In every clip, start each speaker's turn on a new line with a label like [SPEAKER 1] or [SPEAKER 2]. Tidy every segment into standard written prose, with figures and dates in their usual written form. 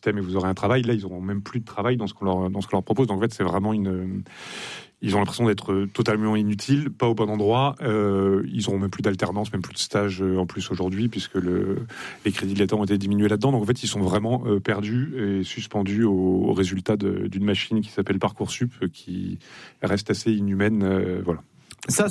[SPEAKER 1] système et vous aurez un travail. Là, ils n'auront même plus de travail dans ce qu'on leur propose. Donc en fait, c'est vraiment ils ont l'impression d'être totalement inutiles, pas au bon endroit. Ils n'auront même plus d'alternance, même plus de stage en plus aujourd'hui, puisque les crédits de l'État ont été diminués là-dedans. Donc en fait, ils sont vraiment perdus et suspendus au résultat d'une machine qui s'appelle Parcoursup, qui reste assez inhumaine. Voilà.
[SPEAKER 2] Ça,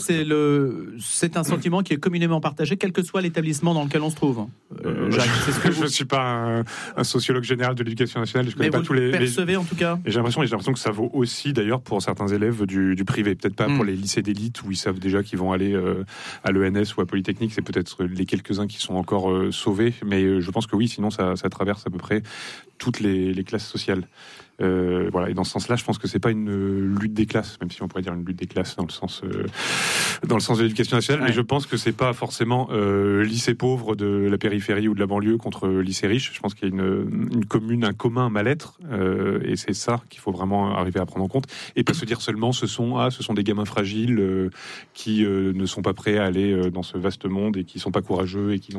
[SPEAKER 2] c'est un sentiment qui est communément partagé, quel que soit l'établissement dans lequel on se trouve. Jacques, c'est ce que
[SPEAKER 1] je ne suis pas un sociologue général de l'éducation nationale. Je connais pas tous les
[SPEAKER 2] percevez en tout cas.
[SPEAKER 1] Et j'ai l'impression que ça vaut aussi d'ailleurs pour certains élèves du privé. Peut-être pas pour les lycées d'élite où ils savent déjà qu'ils vont aller à l'ENS ou à Polytechnique. C'est peut-être les quelques-uns qui sont encore sauvés. Mais je pense que oui, sinon ça traverse à peu près toutes les classes sociales. Voilà. Et dans ce sens-là, je pense que c'est pas une lutte des classes, même si on pourrait dire une lutte des classes dans le sens de l'éducation nationale. Ouais. Mais je pense que c'est pas forcément lycée pauvre de la périphérie ou de la banlieue contre lycée riche. Je pense qu'il y a une commune, un commun mal-être, et c'est ça qu'il faut vraiment arriver à prendre en compte, et pas se dire seulement ce sont des gamins fragiles qui ne sont pas prêts à aller dans ce vaste monde et qui sont pas courageux et qui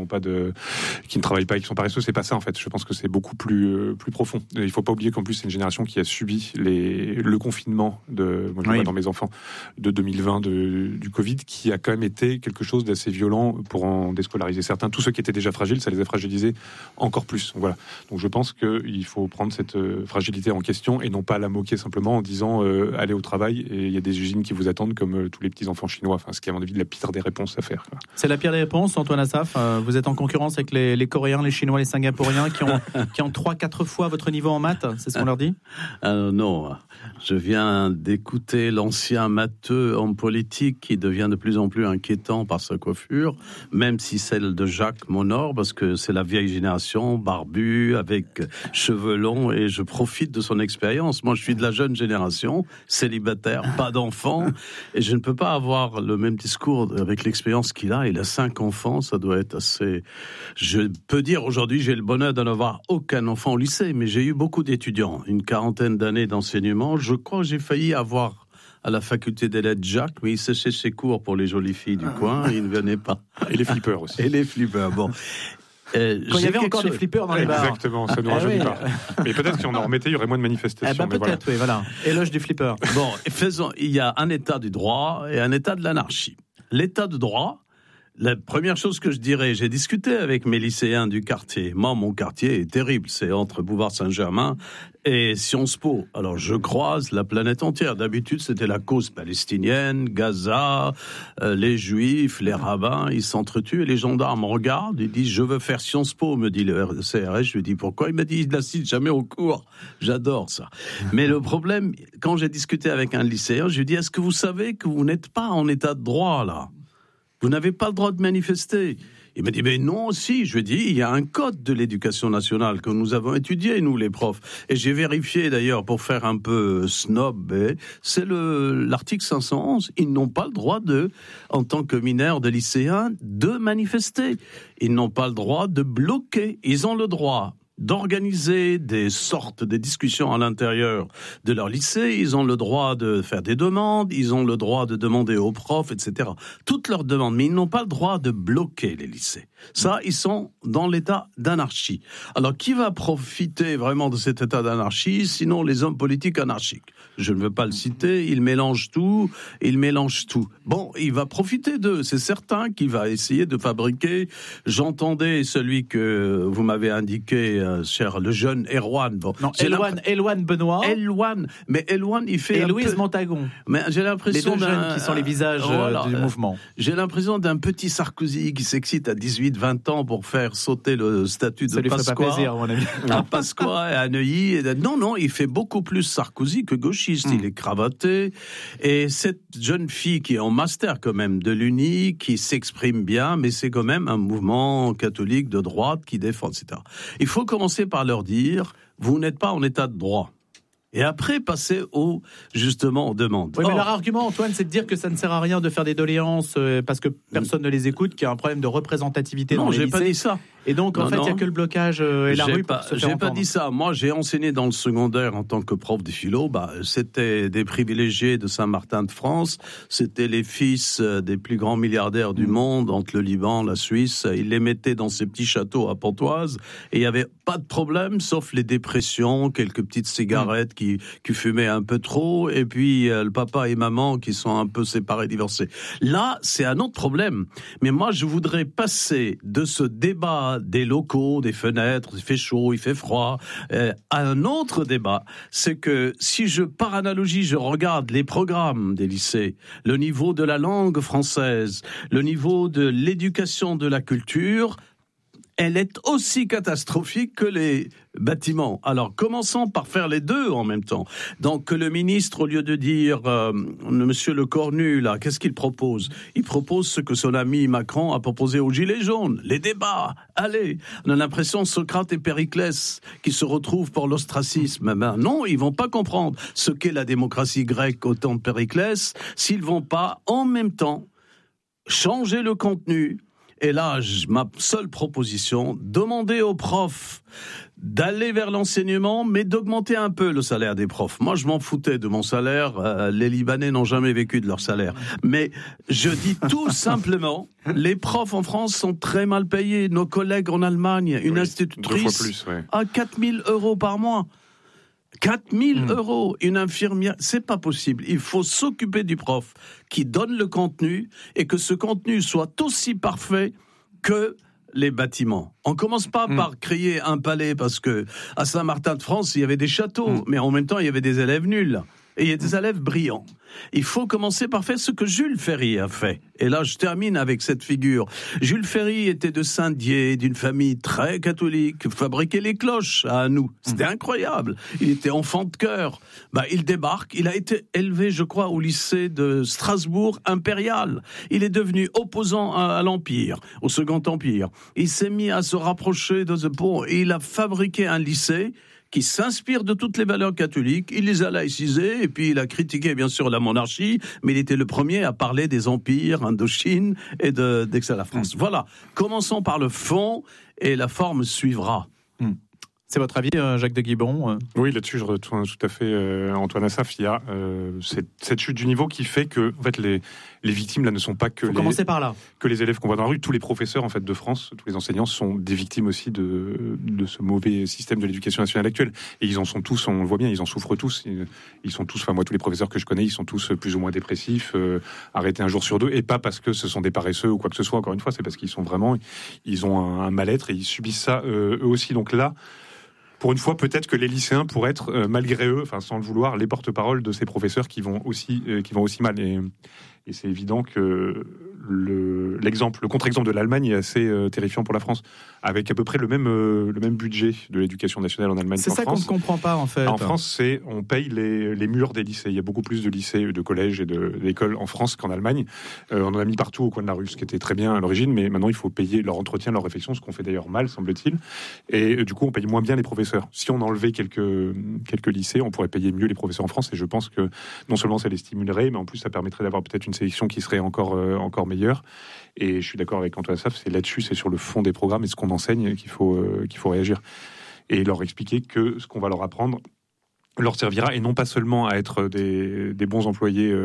[SPEAKER 1] ne travaillent pas et qui sont paresseux. C'est pas ça en fait. Je pense que c'est beaucoup plus profond. Il faut pas oublier qu'en plus c'est une génération qui a subi le confinement moi je le vois dans mes enfants de 2020 du Covid, qui a quand même été quelque chose d'assez violent pour en déscolariser certains. Tous ceux qui étaient déjà fragiles, ça les a fragilisés encore plus. Donc voilà. Donc je pense qu'il faut prendre cette fragilité en question et non pas la moquer simplement en disant allez au travail et il y a des usines qui vous attendent comme tous les petits enfants chinois. Enfin, ce qui est à mon avis la pire des réponses à faire. Quoi.
[SPEAKER 2] C'est la pire des réponses, Antoine Assaf. Vous êtes en concurrence avec les Coréens, les Chinois, les Singapouriens qui ont 3-4 fois votre niveau en maths. C'est ce qu'on leur dit?
[SPEAKER 3] Non, je viens d'écouter l'ancien matheux en politique qui devient de plus en plus inquiétant par sa coiffure, même si celle de Jacques m'honore, parce que c'est la vieille génération, barbu, avec cheveux longs, et je profite de son expérience. Moi, je suis de la jeune génération, célibataire, pas d'enfants, et je ne peux pas avoir le même discours avec l'expérience qu'il a. Il a 5 enfants, ça doit être assez... Je peux dire aujourd'hui, j'ai le bonheur de n'avoir aucun enfant au lycée, mais j'ai eu beaucoup d'étudiants, une quarantaine d'années d'enseignement. Je crois que j'ai failli avoir à la faculté des lettres Jacques, mais il séchait ses cours pour les jolies filles du coin, il ne venait pas.
[SPEAKER 1] Et les flippers aussi.
[SPEAKER 3] Et les flippers, bon.
[SPEAKER 2] Quand il y avait encore des flippers dans les bars.
[SPEAKER 1] Exactement, ça nous rajeunit pas. Mais peut-être si on en remettait, il y aurait moins de manifestations.
[SPEAKER 2] Peut-être, oui, voilà. Éloge du flipper.
[SPEAKER 3] Bon, il y a un état du droit et un état de l'anarchie. L'état de droit, la première chose que je dirais, j'ai discuté avec mes lycéens du quartier. Moi, mon quartier est terrible. C'est entre Bouvard-Saint-Germain et Sciences Po. Alors, je croise la planète entière. D'habitude, c'était la cause palestinienne, Gaza, les Juifs, les rabbins, ils s'entretuent et les gendarmes regardent. Ils disent, je veux faire Sciences Po, me dit le CRS. Je lui dis, pourquoi? Il m'a dit, il n'incite jamais au cours. J'adore ça. Mais le problème, quand j'ai discuté avec un lycéen, je lui dis, est-ce que vous savez que vous n'êtes pas en état de droit, là? Vous n'avez pas le droit de manifester. Il m'a dit, mais non, si. Je lui ai dit, il y a un code de l'éducation nationale que nous avons étudié, nous, les profs. Et j'ai vérifié, d'ailleurs, pour faire un peu snob, c'est l'article 511. Ils n'ont pas le droit en tant que mineurs de lycéens, de manifester. Ils n'ont pas le droit de bloquer. Ils ont le droit d'organiser des discussions à l'intérieur de leur lycée, ils ont le droit de faire des demandes, ils ont le droit de demander aux profs, etc. Toutes leurs demandes, mais ils n'ont pas le droit de bloquer les lycées. Ça, ils sont dans l'état d'anarchie. Alors, qui va profiter vraiment de cet état d'anarchie, sinon les hommes politiques anarchiques? Je ne veux pas le citer, ils mélangent tout. Bon, il va profiter d'eux, c'est certain qu'il va essayer de fabriquer. J'entendais celui que vous m'avez indiqué, cher, le jeune Erwan. Bon,
[SPEAKER 2] non, Elwan Benoît.
[SPEAKER 3] Mais Elwan, il fait.
[SPEAKER 2] Et Louise Montagon.
[SPEAKER 3] Mais j'ai l'impression
[SPEAKER 2] les deux jeunes qui sont les visages du mouvement.
[SPEAKER 3] J'ai l'impression d'un petit Sarkozy qui s'excite à 18-20 ans pour faire sauter le statut de Pasqua. Ça lui ferait pas plaisir, à mon avis. À Pasqua et à Neuilly. Non, il fait beaucoup plus Sarkozy que gauchiste. Il est cravaté. Et cette jeune fille qui est en master quand même de l'Uni, qui s'exprime bien, mais c'est quand même un mouvement catholique de droite qui défend, etc. Il faut commencer par leur dire, vous n'êtes pas en état de droit. Et après, passer aux demandes.
[SPEAKER 2] Oui, mais leur argument, Antoine, c'est de dire que ça ne sert à rien de faire des doléances parce que personne ne les écoute, qu'il y a un problème de représentativité dans les lycées.
[SPEAKER 3] Non, j'ai pas dit ça.
[SPEAKER 2] Et donc, en fait, il n'y a que le blocage et la rue pour se faire
[SPEAKER 3] J'ai pas
[SPEAKER 2] entendre.
[SPEAKER 3] dit ça. Moi, j'ai enseigné dans le secondaire en tant que prof de philo. C'était des privilégiés de Saint-Martin de France. C'était les fils des plus grands milliardaires du monde, entre le Liban, la Suisse. Ils les mettaient dans ces petits châteaux à Pontoise. Et il n'y avait pas de problème, sauf les dépressions, quelques petites cigarettes qui fumaient un peu trop. Et puis, le papa et maman qui sont un peu séparés, divorcés. Là, c'est un autre problème. Mais moi, je voudrais passer de ce débat des locaux, des fenêtres, il fait chaud, il fait froid, à un autre débat. C'est que si par analogie, je regarde les programmes des lycées, le niveau de la langue française, le niveau de l'éducation de la culture, elle est aussi catastrophique que les bâtiments. Alors, commençons par faire les deux en même temps. Donc, le ministre, au lieu de dire Monsieur Le Cornu, là, qu'est-ce qu'il propose ? Il propose ce que son ami Macron a proposé aux Gilets jaunes, les débats. Allez, on a l'impression Socrate et Périclès qui se retrouvent pour l'ostracisme. Ben non, ils vont pas comprendre ce qu'est la démocratie grecque au temps de Périclès s'ils vont pas en même temps changer le contenu. Et là, ma seule proposition, demander aux profs d'aller vers l'enseignement, mais d'augmenter un peu le salaire des profs. Moi, je m'en foutais de mon salaire. Les Libanais n'ont jamais vécu de leur salaire. Mais je dis tout simplement, les profs en France sont très mal payés. Nos collègues en Allemagne, une institutrice
[SPEAKER 1] 2 fois plus,
[SPEAKER 3] à 4 000 € par mois. 4 000 €, une infirmière, c'est pas possible. Il faut s'occuper du prof qui donne le contenu et que ce contenu soit aussi parfait que les bâtiments. On commence pas par créer un palais parce que à Saint-Martin de France, il y avait des châteaux, mais en même temps, il y avait des élèves nuls. Et il y a des élèves brillants. Il faut commencer par faire ce que Jules Ferry a fait. Et là, je termine avec cette figure. Jules Ferry était de Saint-Dié, d'une famille très catholique, fabriquait les cloches à nous. C'était incroyable. Il était enfant de chœur. Il débarque. Il a été élevé, je crois, au lycée de Strasbourg impérial. Il est devenu opposant à l'Empire, au Second Empire. Il s'est mis à se rapprocher de ce pont et il a fabriqué un lycée qui s'inspire de toutes les valeurs catholiques, il les a laïcisées, et puis il a critiqué bien sûr la monarchie, mais il était le premier à parler des empires, Indochine, et d'excès à la France. Voilà, commençons par le fond, et la forme suivra.
[SPEAKER 2] C'est votre avis, Jacques de Guibron ?
[SPEAKER 1] Oui, là-dessus, je retourne tout à fait Antoine Assaf. Il y a cette chute du niveau qui fait que, en fait, les victimes là ne sont pas que
[SPEAKER 2] commencer par là.
[SPEAKER 1] Que les élèves qu'on voit dans la rue. Tous les professeurs en fait de France, tous les enseignants sont des victimes aussi de ce mauvais système de l'éducation nationale actuelle. Et ils en sont tous, on le voit bien, ils en souffrent tous. Ils sont tous, enfin moi, tous les professeurs que je connais, ils sont tous plus ou moins dépressifs, arrêtés un jour sur deux, et pas parce que ce sont des paresseux ou quoi que ce soit. Encore une fois, c'est parce qu'ils sont vraiment, ils ont un mal-être et ils subissent ça eux aussi. Donc là, pour une fois, peut-être que les lycéens pourraient être, malgré eux, enfin sans le vouloir, les porte-parole de ces professeurs qui vont aussi mal. Et c'est évident que le contre-exemple de l'Allemagne est assez terrifiant pour la France, avec à peu près le même budget de l'éducation nationale en Allemagne qu'en France.
[SPEAKER 2] C'est ça qu'on ne comprend pas en fait.
[SPEAKER 1] En France, on paye les murs des lycées. Il y a beaucoup plus de lycées, de collèges et d'écoles en France qu'en Allemagne. On en a mis partout au coin de la rue, ce qui était très bien à l'origine, mais maintenant il faut payer leur entretien, leur réflexion, ce qu'on fait d'ailleurs mal, semble-t-il. Et du coup, on paye moins bien les professeurs. Si on enlevait quelques lycées, on pourrait payer mieux les professeurs en France, et je pense que non seulement ça les stimulerait, mais en plus ça permettrait d'avoir peut-être une sélection qui serait encore meilleure. Et je suis d'accord avec Antoine Assaf, c'est là-dessus, c'est sur le fond des programmes et ce qu'on enseigne qu'il faut réagir. Et leur expliquer que ce qu'on va leur apprendre leur servira, et non pas seulement à être des bons employés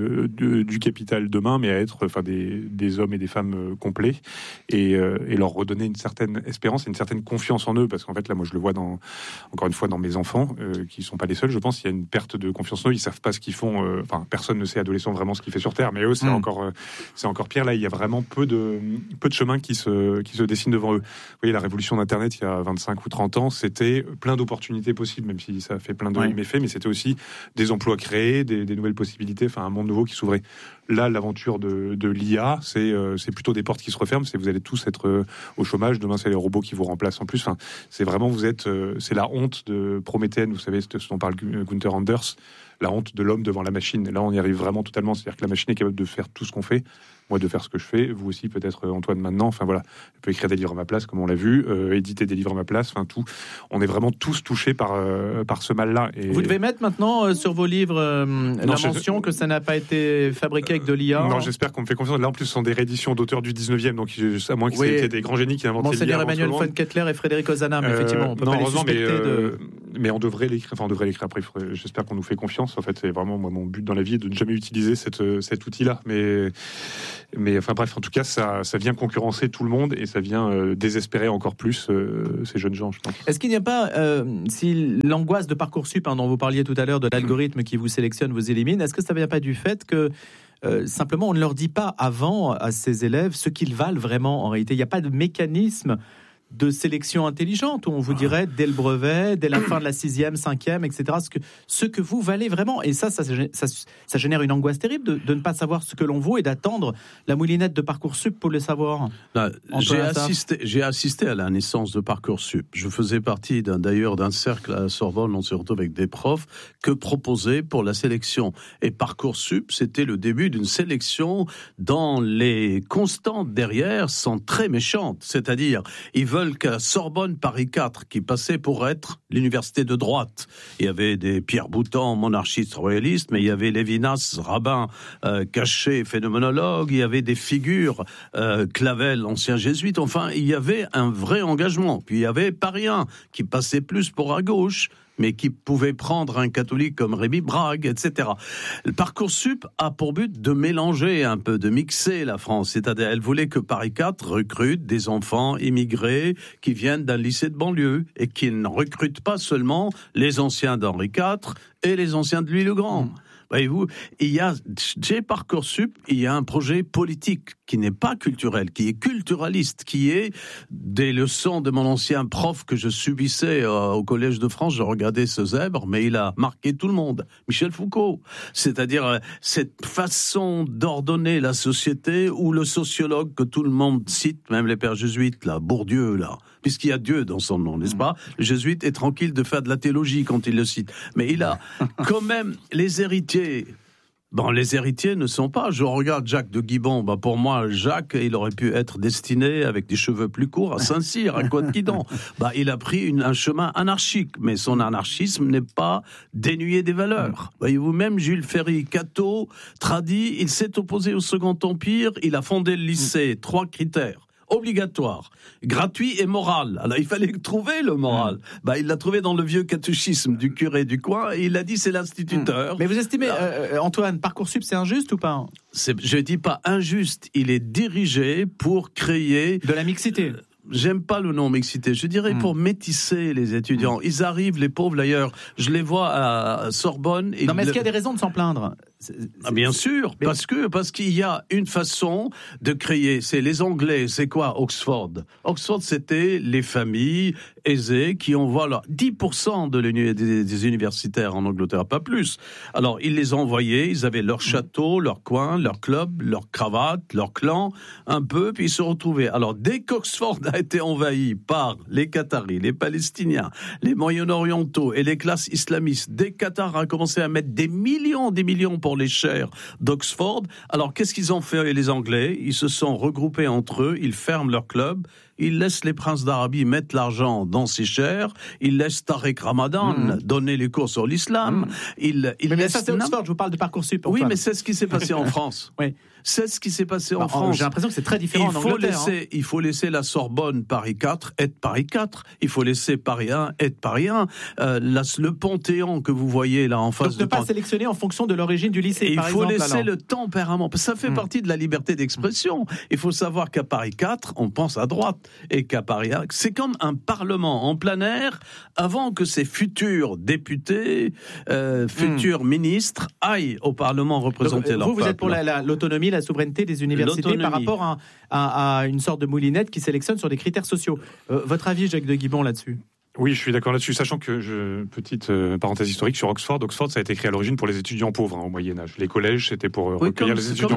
[SPEAKER 1] du capital demain, mais à être des hommes et des femmes complets, et leur redonner une certaine espérance et une certaine confiance en eux, parce qu'en fait là moi je le vois encore une fois dans mes enfants, qui sont pas les seuls, je pense. Il y a une perte de confiance en eux, ils savent pas ce qu'ils font, personne ne sait adolescent vraiment ce qu'il fait sur Terre, mais eux c'est encore pire. Là il y a vraiment peu de chemin qui se dessine devant eux. Vous voyez, la révolution d'Internet il y a 25 ou 30 ans, c'était plein d'opportunités possibles, même si ça a fait plein de méfaits, mais c'était aussi des emplois créés, des nouvelles possibilités, un monde nouveau qui s'ouvrait. Là, l'aventure de l'IA, c'est plutôt des portes qui se referment. Vous allez tous être au chômage. Demain, c'est les robots qui vous remplacent en plus. C'est vraiment, c'est la honte de Prométhée. Vous savez ce dont parle Gunther Anders, la honte de l'homme devant la machine. Et là, on y arrive vraiment totalement. C'est-à-dire que la machine est capable de faire tout ce qu'on fait. moi de faire ce que je fais, vous aussi peut-être Antoine maintenant, enfin voilà, je peux écrire des livres à ma place comme on l'a vu, éditer des livres à ma place, enfin tout, on est vraiment tous touchés par ce mal-là. Et...
[SPEAKER 2] Vous devez mettre maintenant sur vos livres la mention que ça n'a pas été fabriqué avec de l'IA.
[SPEAKER 1] Non, j'espère qu'on me fait confiance. Là en plus ce sont des rééditions d'auteurs du 19e, donc à moins que c'était des grands génies qui inventaient l'IA.
[SPEAKER 2] Monseigneur Emmanuel von Kettler et Frédéric Ozanam, effectivement, on peut pas les suspecter mais on devrait l'écrire, après, j'espère qu'on nous fait confiance. En fait, c'est vraiment moi, mon but dans la vie est de ne jamais utiliser cet outil-là. Mais enfin bref, en tout cas, ça vient concurrencer tout le monde et ça vient désespérer encore plus ces jeunes gens, je pense. Est-ce qu'il n'y a pas, si l'angoisse de Parcoursup, dont vous parliez tout à l'heure, de l'algorithme qui vous sélectionne, vous élimine, est-ce que ça ne vient pas du fait que simplement on ne leur dit pas avant à ces élèves ce qu'ils valent vraiment en réalité? Il n'y a pas de mécanisme de sélection intelligente où on vous dirait dès le brevet, dès la fin de la 6e, 5e, etc. ce que vous valez vraiment. Et ça génère une angoisse terrible de ne pas savoir ce que l'on vaut et d'attendre la moulinette de Parcoursup pour le savoir.
[SPEAKER 3] J'ai assisté à la naissance de Parcoursup. Je faisais partie d'ailleurs d'un cercle à la Sorbonne, on se retrouve avec des profs, que proposaient pour la sélection. Et Parcoursup, c'était le début d'une sélection dont les constantes derrière sont très méchantes. C'est-à-dire, ils veulent qu'à Sorbonne Paris 4, qui passait pour être l'université de droite. Il y avait des Pierre Boutan, monarchistes royalistes, mais il y avait Lévinas, rabbin, Cachet, phénoménologue, il y avait des figures, Clavel, ancien jésuite, enfin, il y avait un vrai engagement. Puis il y avait Paris 1, qui passait plus pour à gauche, mais qui pouvait prendre un catholique comme Rémi Brague, etc. Le Parcoursup a pour but de mélanger un peu, de mixer la France. C'est-à-dire, elle voulait que Paris 4 recrute des enfants immigrés qui viennent d'un lycée de banlieue et qui ne recrutent pas seulement les anciens d'Henri IV et les anciens de Louis le Grand. Voyez-vous, chez Parcoursup, il y a un projet politique qui n'est pas culturel, qui est culturaliste, qui est des leçons de mon ancien prof que je subissais au Collège de France. Je regardais ce zèbre, mais il a marqué tout le monde. Michel Foucault. C'est-à-dire cette façon d'ordonner la société où le sociologue que tout le monde cite, même les pères jésuites, là, Bourdieu, là, puisqu'il y a Dieu dans son nom, n'est-ce pas? Le jésuite est tranquille de faire de la théologie quand il le cite. Mais il a quand même les héritiers. Bon, les héritiers ne sont pas. Je regarde Jacques de Guibon. Pour moi, Jacques, il aurait pu être destiné avec des cheveux plus courts à Saint-Cyr, à Côte-Guidon. Il a pris un chemin anarchique, mais son anarchisme n'est pas dénué des valeurs. Voyez-vous, même Jules Ferry, catho, tradit, il s'est opposé au Second Empire. Il a fondé le lycée. 3 critères. Obligatoire, gratuit et moral. Alors il fallait trouver le moral. Il l'a trouvé dans le vieux catéchisme du curé du coin et il a dit c'est l'instituteur.
[SPEAKER 2] Mais vous estimez, Antoine, Parcoursup c'est injuste ou pas?
[SPEAKER 3] Je dis pas injuste, il est dirigé pour créer
[SPEAKER 2] de la mixité.
[SPEAKER 3] J'aime pas le nom mixité, je dirais pour métisser les étudiants. Ils arrivent, les pauvres d'ailleurs, je les vois à Sorbonne.
[SPEAKER 2] Non mais est-ce qu'il y a des raisons de s'en plaindre?
[SPEAKER 3] Bien sûr, parce qu'il y a une façon de créer. C'est les Anglais, c'est quoi Oxford? Oxford, c'était les familles aisées qui envoient 10% des universitaires en Angleterre, pas plus. Alors, ils les envoyaient, ils avaient leur château, leur coin, leur club, leur cravate, leur clan, un peu, puis ils se retrouvaient. Alors, dès qu'Oxford a été envahi par les Qataris, les Palestiniens, les Moyen-Orientaux et les classes islamistes, dès que Qatar a commencé à mettre des millions pour les chaires d'Oxford. Alors, qu'est-ce qu'ils ont fait les Anglais? Ils se sont regroupés entre eux, ils ferment leur club, ils laissent les princes d'Arabie mettre l'argent dans ces chaires, ils laissent Tariq Ramadan donner les cours sur l'islam.
[SPEAKER 2] Mais ça, c'est Oxford, je vous parle de Parcoursup.
[SPEAKER 3] Oui, mais c'est ce qui s'est passé en France.
[SPEAKER 2] Oui.
[SPEAKER 3] C'est ce qui s'est passé en France.
[SPEAKER 2] J'ai l'impression que c'est très différent en Angleterre.
[SPEAKER 3] Il faut laisser la Sorbonne Paris 4 être Paris 4. Il faut laisser Paris 1 être Paris 1. Le Panthéon que vous voyez là en face.
[SPEAKER 2] Donc ne pas sélectionner en fonction de l'origine du lycée,
[SPEAKER 3] il
[SPEAKER 2] par
[SPEAKER 3] faut
[SPEAKER 2] exemple,
[SPEAKER 3] laisser le tempérament. Ça fait partie de la liberté d'expression. Il faut savoir qu'à Paris 4, on pense à droite. Et qu'à Paris 1, c'est comme un parlement en plein air avant que ces futurs députés, futurs ministres aillent au Parlement représenter leur peuple.
[SPEAKER 2] Vous êtes pour l'autonomie, la souveraineté des universités par rapport à une sorte de moulinette qui sélectionne sur des critères sociaux. Votre avis, Jacques de Guibon, là-dessus?
[SPEAKER 1] Oui, je suis d'accord là-dessus, sachant que, petite parenthèse historique sur Oxford, ça a été créé à l'origine pour les étudiants pauvres au Moyen-Âge. Les collèges, c'était pour recueillir les étudiants